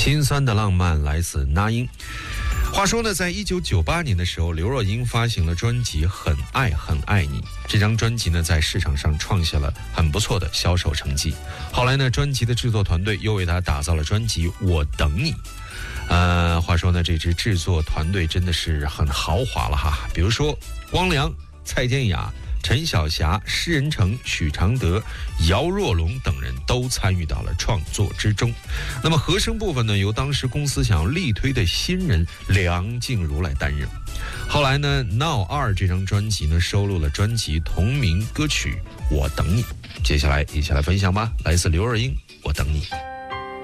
心酸的浪漫来自那英。话说呢，在1998年的时候，刘若英发行了专辑《很爱很爱你》。这张专辑呢，在市场上创下了很不错的销售成绩。后来呢，专辑的制作团队又为她打造了专辑《我等你》。话说呢，这支制作团队真的是很豪华了哈。比如说光良、蔡健雅、陈小霞、施仁成、许常德、姚若龙等人都参与到了创作之中。那么和声部分呢，由当时公司想要力推的新人梁静茹来担任。后来呢，《闹2》这张专辑呢，收录了专辑同名歌曲《我等你》。接下来一起来分享吧，来自刘若英《我等你》。